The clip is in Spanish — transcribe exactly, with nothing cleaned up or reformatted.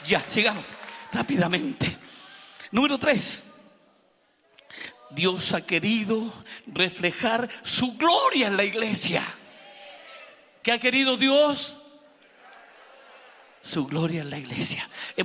Ya, sigamos rápidamente. Número tres. Dios ha querido reflejar su gloria en la iglesia. ¿Qué ha querido Dios? Su gloria en la iglesia.